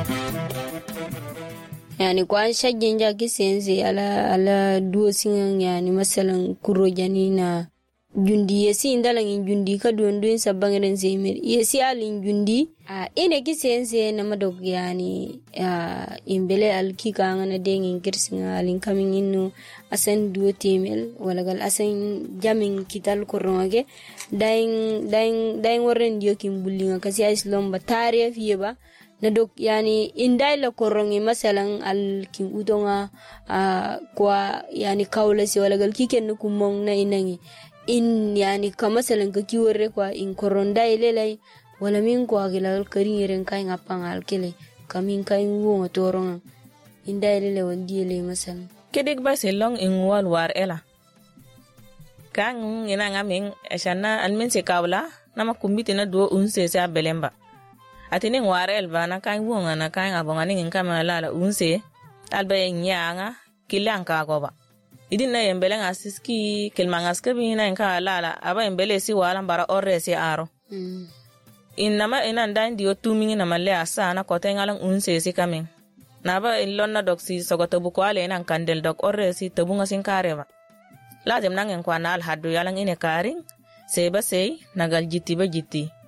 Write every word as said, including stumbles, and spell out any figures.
yani kwan shaggen ja kisense ala ala duosin yani masalan kuro janina jundi yesi indalangin jundi ka duonduin sabangren zemer yesi alin jundi a ine kisense na madog yani a imbele alkika ngana dengin kirsinga alin kamin inno asan duo temel wala gal asan jamin kital koronge daing daing daing warren dio kimbulinga kasi islom batare fieba na dok yani indai la koronge masalan al kin udonga a kwa yani kawla si wala gal kiken kumong na inangi in yani ka masalan ka kiwore kwa in koronda ilelai wala min kwa gila karin irin kai ngapang alkele kamin kai wo toronga inda ilele wandi ile masalan kedig ba selong in wal war ela kang ina ngamin ashana almen se kawla nama kumbiti na do unse sa belemba atini war elba na kai wo ngana kai ngabonga nin kama lala unse alba nyanga kilanka goba idin na yembele ngasiski kelmangaska bina nka lala aba yembele si wala bara orre si aro mm. Inama ina ndandi o tumingi na male asa na kote ngalang unse si kamin na ba ilonna doksi sogoto bukwale ina kandel dok orre si tabunga sin kareba lazim nangen kwa na alhadu yalang ine karing seba sei nagal jiti ba jiti